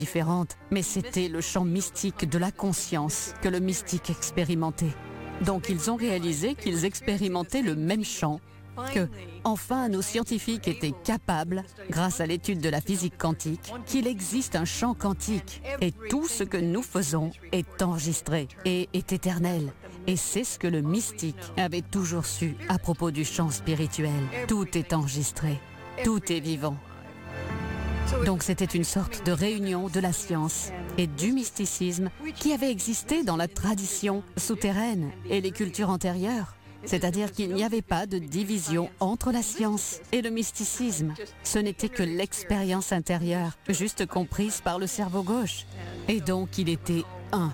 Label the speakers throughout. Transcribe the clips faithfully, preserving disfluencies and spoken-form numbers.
Speaker 1: différentes, mais c'était le champ mystique de la conscience que le mystique expérimentait. Donc ils ont réalisé qu'ils expérimentaient le même champ, que, enfin, nos scientifiques étaient capables, grâce à l'étude de la physique quantique, qu'il existe un champ quantique. Et tout ce que nous faisons est enregistré et est éternel. Et c'est ce que le mystique avait toujours su à propos du champ spirituel. Tout est enregistré, tout est vivant. Donc c'était une sorte de réunion de la science et du mysticisme qui avait existé dans la tradition souterraine et les cultures antérieures. C'est-à-dire qu'il n'y avait pas de division entre la science et le mysticisme. Ce n'était que l'expérience intérieure, juste comprise par le cerveau gauche. Et donc il était un.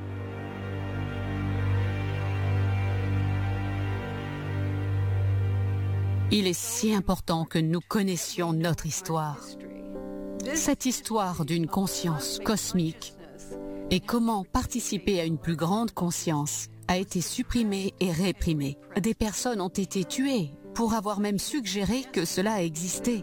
Speaker 1: Il est si important que nous connaissions notre histoire. Cette histoire d'une conscience cosmique et comment participer à une plus grande conscience a été supprimée et réprimée. Des personnes ont été tuées pour avoir même suggéré que cela existait.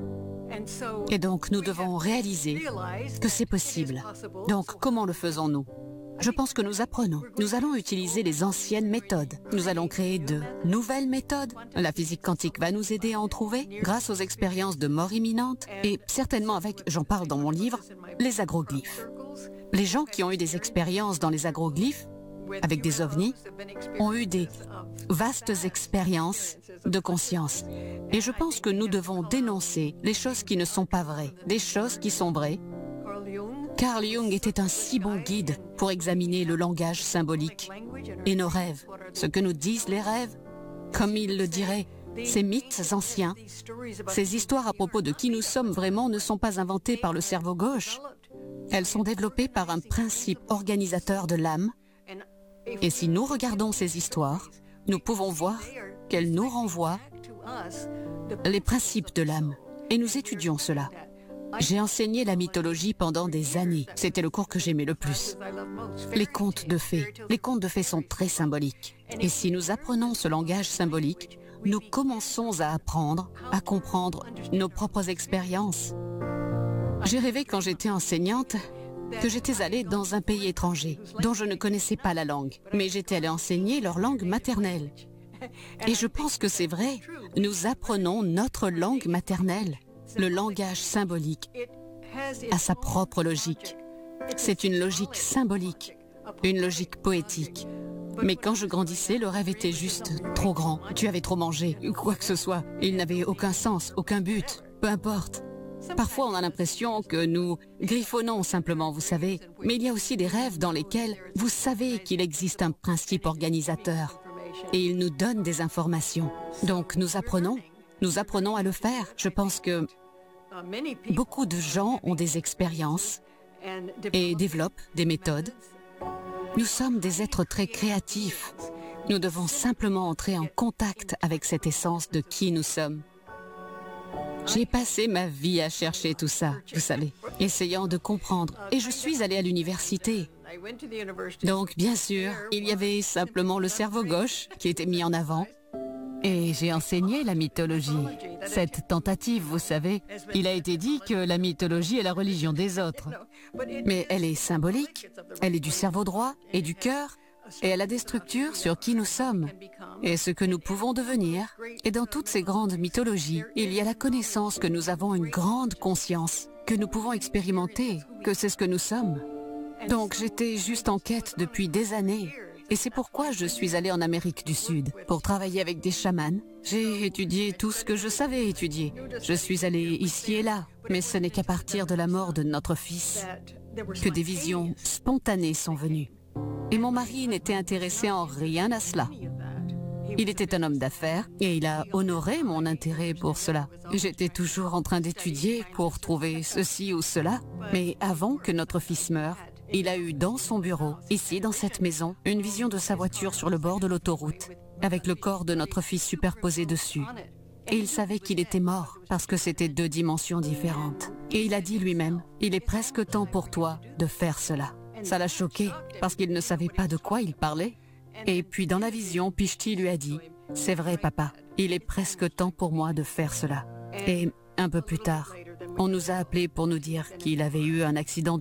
Speaker 1: Et donc nous devons réaliser que c'est possible. Donc comment le faisons-nous? Je pense que nous apprenons. Nous allons utiliser les anciennes méthodes. Nous allons créer de nouvelles méthodes. La physique quantique va nous aider à en trouver grâce aux expériences de mort imminente et certainement avec, j'en parle dans mon livre, les agroglyphes. Les gens qui ont eu des expériences dans les agroglyphes avec des ovnis ont eu des vastes expériences de conscience. Et je pense que nous devons dénoncer les choses qui ne sont pas vraies, des choses qui sont vraies. Carl Jung était un si bon guide pour examiner le langage symbolique et nos rêves, ce que nous disent les rêves. Comme il le dirait, ces mythes anciens, ces histoires à propos de qui nous sommes vraiment ne sont pas inventées par le cerveau gauche. Elles sont développées par un principe organisateur de l'âme. Et si nous regardons ces histoires, nous pouvons voir qu'elles nous renvoient les principes de l'âme. Et nous étudions cela. J'ai enseigné la mythologie pendant des années. C'était le cours que j'aimais le plus. Les contes de fées. Les contes de fées sont très symboliques. Et si nous apprenons ce langage symbolique, nous commençons à apprendre, à comprendre nos propres expériences. J'ai rêvé quand j'étais enseignante que j'étais allée dans un pays étranger dont je ne connaissais pas la langue, mais j'étais allée enseigner leur langue maternelle. Et je pense que c'est vrai, nous apprenons notre langue maternelle. Le langage symbolique a sa propre logique. C'est une logique symbolique, une logique poétique. Mais quand je grandissais, le rêve était juste trop grand. Tu avais trop mangé, quoi que ce soit. Il n'avait aucun sens, aucun but, peu importe. Parfois, on a l'impression que nous griffonnons simplement, vous savez. Mais il y a aussi des rêves dans lesquels vous savez qu'il existe un principe organisateur. Et il nous donne des informations. Donc, nous apprenons. Nous apprenons à le faire. Je pense que beaucoup de gens ont des expériences et développent des méthodes. Nous sommes des êtres très créatifs. Nous devons simplement entrer en contact avec cette essence de qui nous sommes. J'ai passé ma vie à chercher tout ça, vous savez, essayant de comprendre. Et je suis allée à l'université. Donc, bien sûr, il y avait simplement le cerveau gauche qui était mis en avant. Et j'ai enseigné la mythologie. Cette tentative, vous savez, il a été dit que la mythologie est la religion des autres. Mais elle est symbolique, elle est du cerveau droit et du cœur, et elle a des structures sur qui nous sommes et ce que nous pouvons devenir. Et dans toutes ces grandes mythologies, il y a la connaissance que nous avons une grande conscience, que nous pouvons expérimenter, que c'est ce que nous sommes. Donc j'étais juste en quête depuis des années. Et c'est pourquoi je suis allée en Amérique du Sud, pour travailler avec des chamans. J'ai étudié tout ce que je savais étudier. Je suis allée ici et là, mais ce n'est qu'à partir de la mort de notre fils que des visions spontanées sont venues. Et mon mari n'était intéressé en rien à cela. Il était un homme d'affaires et il a honoré mon intérêt pour cela. J'étais toujours en train d'étudier pour trouver ceci ou cela, mais avant que notre fils meure, il a eu dans son bureau, ici dans cette maison, une vision de sa voiture sur le bord de l'autoroute, avec le corps de notre fils superposé dessus. Et il savait qu'il était mort, parce que c'était deux dimensions différentes. Et il a dit lui-même, « Il est presque temps pour toi de faire cela. » Ça l'a choqué, parce qu'il ne savait pas de quoi il parlait. Et puis dans la vision, Pishti lui a dit, « C'est vrai papa, il est presque temps pour moi de faire cela. » Et un peu plus tard, On nous a appelés pour nous dire qu'il avait eu un accident